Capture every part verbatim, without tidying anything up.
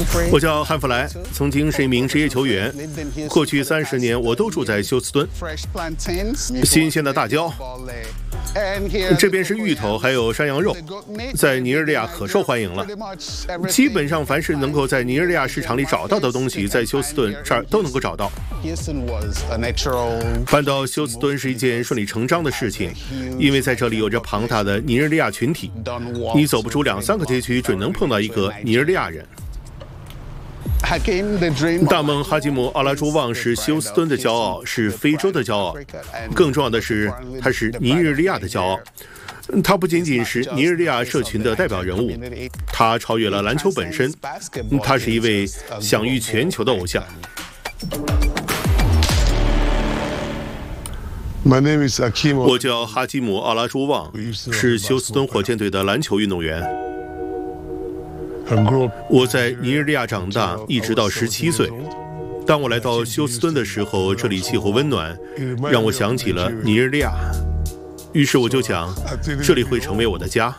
我叫汉弗莱，曾经是一名职业球员。过去三十年，我都住在休斯敦。新鲜的大椒，这边是芋头，还有山羊肉，在尼日利亚可受欢迎了。基本上凡是能够在尼日利亚市场里找到的东西，在休斯敦这儿都能够找到。搬到休斯敦是一件顺理成章的事情，因为在这里有着庞大的尼日利亚群体，你走不出两三个街区，准能碰到一个尼日利亚人。大梦哈基姆·阿拉朱旺是休斯敦的骄傲，是非洲的骄傲，更重要的是，他是尼日利亚的骄傲。他不仅仅是尼日利亚社群的代表人物，他超越了篮球本身，他是一位享誉全球的偶像。我叫哈基姆·阿拉朱旺，是休斯敦火箭队的篮球运动员。我在尼日利亚长大，一直到十七岁。当我来到休斯敦的时候，这里气候温暖，让我想起了尼日利亚。于是我就想，这里会成为我的家。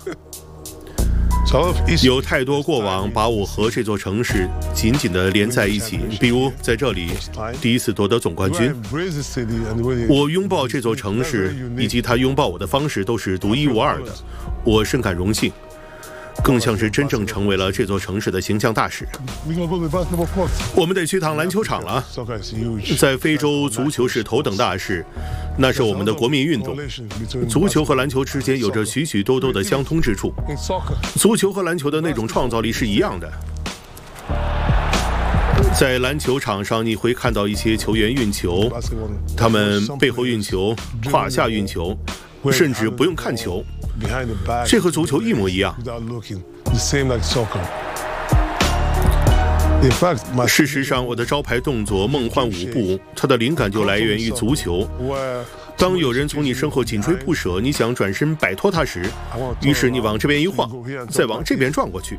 有太多过往把我和这座城市紧紧地连在一起，比如在这里第一次夺得总冠军。我拥抱这座城市，以及它拥抱我的方式都是独一无二的，我深感荣幸。更像是真正成为了这座城市的形象大使。我们得去趟篮球场了。在非洲，足球是头等大事，那是我们的国民运动。足球和篮球之间有着许许多多的相通之处。足球和篮球的那种创造力是一样的。在篮球场上，你会看到一些球员运球，他们背后运球，胯下运球，甚至不用看球。这和足球一模一样。事实上，我的招牌动作梦幻舞步，它的灵感就来源于足球。当有人从你身后紧追不舍，你想转身摆脱他时，于是你往这边一晃，再往这边转过去。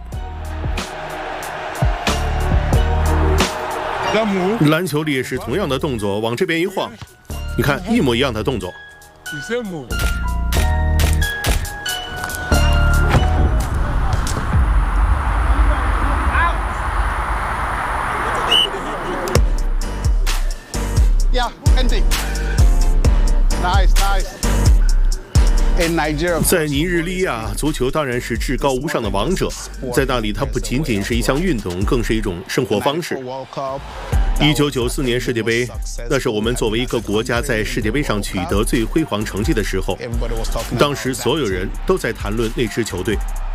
篮球里也是同样的动作，往这边一晃，你看一模一样的动作。在尼日利亚，足球当然是至高无上的王者。在那里，它不仅仅是一项运动，更是一种生活方式。一九九四年世界杯，那是我们作为一个国家在世界杯上取得最辉煌成绩的时候。当时所有人都在谈论那支球队。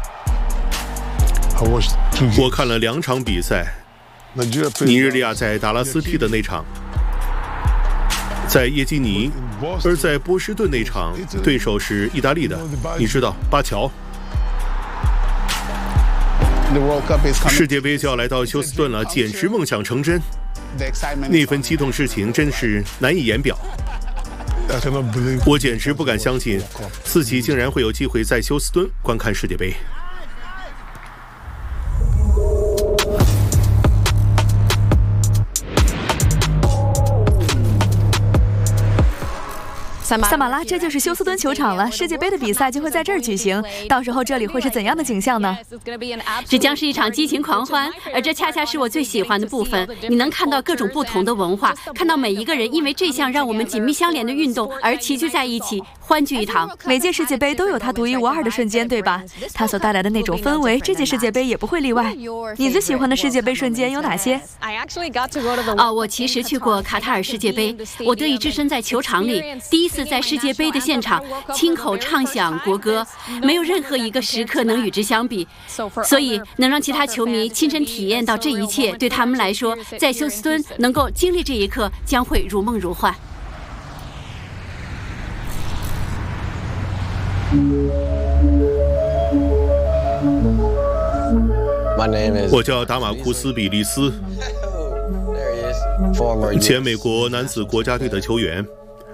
我看了两场比赛，尼日利亚在达拉斯踢的那场，在耶基尼，而在波士顿那场，对手是意大利的，你知道巴乔。世界杯就要来到休斯顿了，简直梦想成真。那份激动之情真是难以言表。我简直不敢相信，自己竟然会有机会在休斯敦观看世界杯。 萨马拉，这就是休斯敦球场了。世界杯的比赛就会在这儿举行，到时候这里会是怎样的景象呢？ 这将是一场激情狂欢，而这恰恰是我最喜欢的部分。你能看到各种不同的文化，看到每一个人因为这项让我们紧密相连的运动而齐聚在一起，欢聚一堂。 每届世界杯都有它独一无二的瞬间，对吧？它所带来的那种氛围，这届世界杯也不会例外。你最喜欢的世界杯瞬间有哪些？ 哦，我其实去过卡塔尔世界杯，我得以置身在球场里，第一次在世界杯的现场亲口唱响国歌，没有任何一个时刻能与之相比。所以能让其他球迷亲身体验到这一切，对他们来说，在休斯敦能够经历这一刻，将会如梦如幻。 我叫达马库斯·比利斯，前美国男子国家队的球员。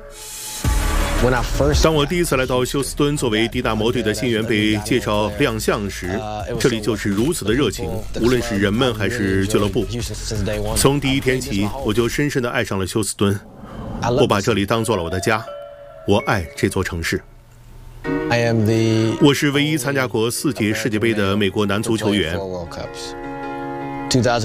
当我第一次来到休斯敦，作为迪纳摩队的新援被介绍亮相时，这里就是如此的热情，无论是人们还是俱乐部。从第一天起，我就深深地爱上了休斯敦，我把这里当做了我的家，我爱这座城市。我是唯一参加过四届世界杯的美国男足球员。